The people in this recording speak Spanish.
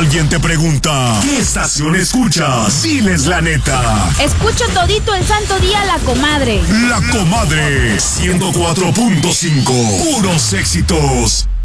alguien te pregunta, ¿qué estación escuchas? Diles la neta. Escucho todito el santo día La Comadre. La Comadre 104.5. Puros éxitos.